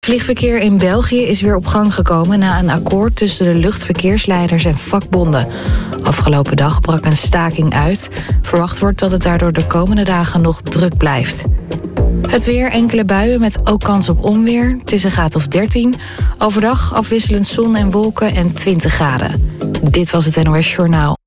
Vliegverkeer in België is weer op gang gekomen na een akkoord tussen de luchtverkeersleiders en vakbonden. Afgelopen dag brak een staking uit. Verwacht wordt dat het daardoor de komende dagen nog druk blijft. Het weer, enkele buien met ook kans op onweer. Het is een graad of 13. Overdag afwisselend zon en wolken en 20 graden. Dit was het NOS Journaal.